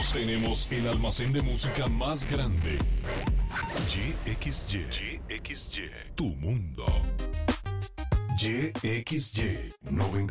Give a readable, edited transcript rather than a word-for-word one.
Tenemos el almacén de música más grande. YXY, tu mundo. YXY 90.